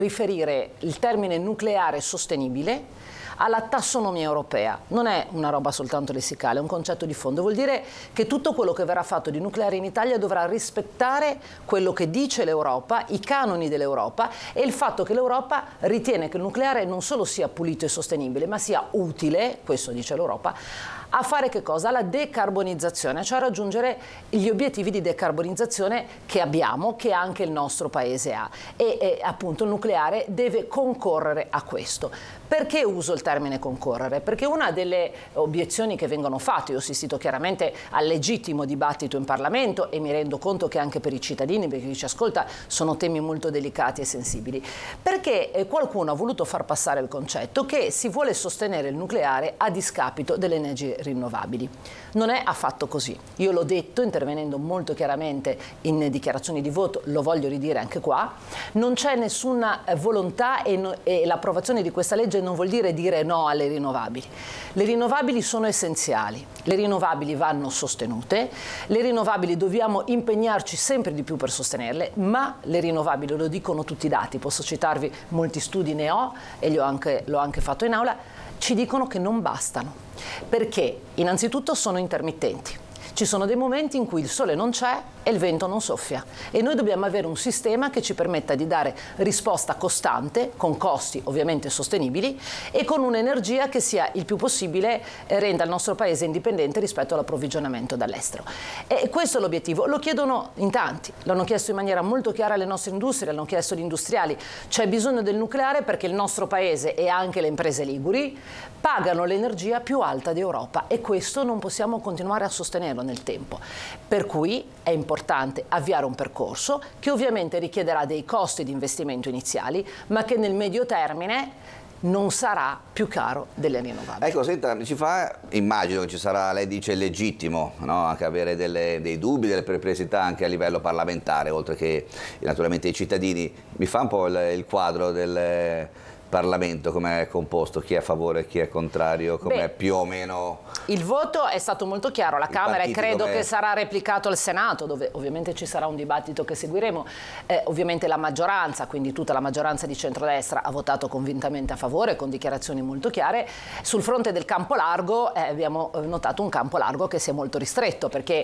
riferire il termine nucleare sostenibile alla tassonomia europea. Non è una roba soltanto lessicale, è un concetto di fondo. Vuol dire che tutto quello che verrà fatto di nucleare in Italia dovrà rispettare quello che dice l'Europa, i canoni dell'Europa e il fatto che l'Europa ritiene che il nucleare non solo sia pulito e sostenibile, ma sia utile, questo dice l'Europa, a fare che cosa? La decarbonizzazione, cioè raggiungere gli obiettivi di decarbonizzazione che abbiamo, che anche il nostro paese ha. E appunto il nucleare deve concorrere a questo. Perché uso il termine concorrere? Perché una delle obiezioni che vengono fatte, io ho assistito chiaramente al legittimo dibattito in Parlamento e mi rendo conto che anche per i cittadini, perché chi ci ascolta, sono temi molto delicati e sensibili, perché qualcuno ha voluto far passare il concetto che si vuole sostenere il nucleare a discapito delle energie rinnovabili. Non è affatto così. Io l'ho detto intervenendo molto chiaramente in dichiarazioni di voto, lo voglio ridire anche qua, non c'è nessuna volontà e l'approvazione di questa legge non vuol dire no alle rinnovabili. Le rinnovabili sono essenziali, le rinnovabili vanno sostenute, le rinnovabili dobbiamo impegnarci sempre di più per sostenerle, ma le rinnovabili, lo dicono tutti i dati, posso citarvi molti studi ne ho e l'ho anche fatto in aula, ci dicono che non bastano, perché innanzitutto sono intermittenti. Ci sono dei momenti in cui il sole non c'è e il vento non soffia e noi dobbiamo avere un sistema che ci permetta di dare risposta costante, con costi ovviamente sostenibili e con un'energia che sia il più possibile renda il nostro paese indipendente rispetto all'approvvigionamento dall'estero. E questo è l'obiettivo, lo chiedono in tanti, l'hanno chiesto in maniera molto chiara alle nostre industrie, l'hanno chiesto gli industriali, c'è bisogno del nucleare perché il nostro paese e anche le imprese liguri pagano l'energia più alta d'Europa e questo non possiamo continuare a sostenerlo nel tempo. Per cui è importante avviare un percorso che ovviamente richiederà dei costi di investimento iniziali, ma che nel medio termine non sarà più caro delle rinnovabili. Ecco, senta, immagino che ci sarà, lei dice legittimo, no? Anche avere dei dubbi, delle perplessità anche a livello parlamentare, oltre che naturalmente i cittadini. Mi fa un po' il quadro del Parlamento, come è composto, chi è a favore, chi è contrario, come più o meno... Il voto è stato molto chiaro alla Camera e credo che sarà replicato al Senato, dove ovviamente ci sarà un dibattito che seguiremo. Ovviamente la maggioranza, quindi tutta la maggioranza di centrodestra, ha votato convintamente a favore, con dichiarazioni molto chiare. Sul fronte del campo largo abbiamo notato un campo largo che si è molto ristretto, perché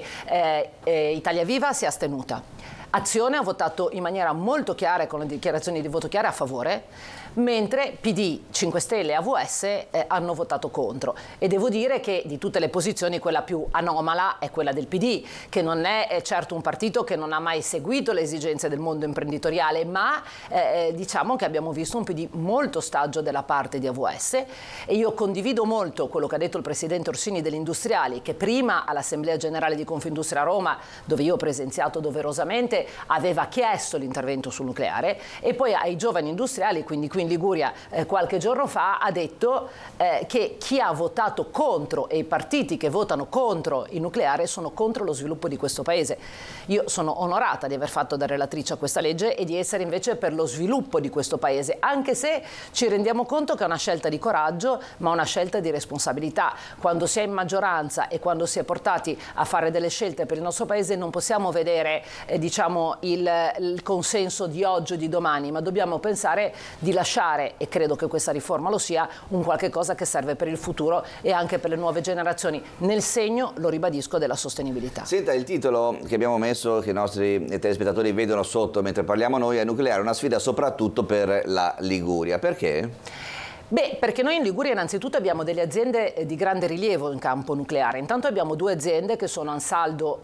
Italia Viva si è astenuta. Azione ha votato in maniera molto chiara e con le dichiarazioni di voto chiare a favore, mentre PD, 5 Stelle e AVS hanno votato contro. E devo dire che di tutte le posizioni quella più anomala è quella del PD, che non è certo un partito che non ha mai seguito le esigenze del mondo imprenditoriale, ma diciamo che abbiamo visto un PD molto ostaggio della parte di AVS e io condivido molto quello che ha detto il presidente Orsini degli industriali, che prima all'Assemblea Generale di Confindustria a Roma, dove io ho presenziato doverosamente, aveva chiesto l'intervento sul nucleare e poi ai giovani industriali, quindi qui in Liguria qualche giorno fa, ha detto che chi ha votato contro e i partiti che votano contro il nucleare sono contro lo sviluppo di questo paese. Io sono onorata di aver fatto da relatrice a questa legge e di essere invece per lo sviluppo di questo paese, anche se ci rendiamo conto che è una scelta di coraggio, ma una scelta di responsabilità. Quando si è in maggioranza e quando si è portati a fare delle scelte per il nostro paese non possiamo vedere diciamo il consenso di oggi o di domani, ma dobbiamo pensare di lasciare, e credo che questa riforma lo sia, un qualche cosa che serve per il futuro e anche per le nuove generazioni, nel segno, lo ribadisco, della sostenibilità. Senta, il titolo che abbiamo messo, che i nostri telespettatori vedono sotto mentre parliamo noi, è nucleare, una sfida soprattutto per la Liguria. Perché? Beh, perché noi in Liguria innanzitutto abbiamo delle aziende di grande rilievo in campo nucleare. Intanto abbiamo 2 aziende che sono Ansaldo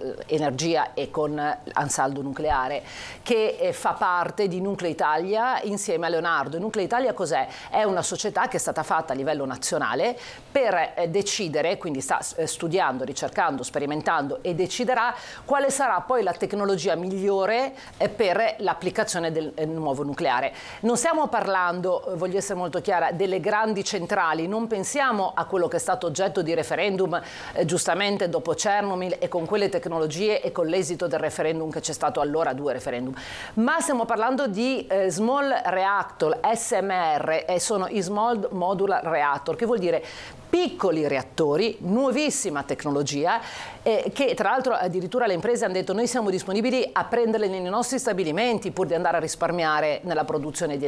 Energia e con Ansaldo Nucleare, che fa parte di Nuclea Italia insieme a Leonardo. Nuclea Italia cos'è? È una società che è stata fatta a livello nazionale per decidere, quindi sta studiando, ricercando, sperimentando e deciderà quale sarà poi la tecnologia migliore per l'applicazione del nuovo nucleare. Non stiamo parlando, voglio essere molto chiara, delle grandi centrali, non pensiamo a quello che è stato oggetto di referendum giustamente dopo Chernobyl e con quelle tecnologie e con l'esito del referendum che c'è stato allora, 2 referendum, ma stiamo parlando di small reactor, SMR, e sono i small modular reactor, che vuol dire piccoli reattori, nuovissima tecnologia, che tra l'altro addirittura le imprese hanno detto noi siamo disponibili a prenderle nei nostri stabilimenti pur di andare a risparmiare nella produzione di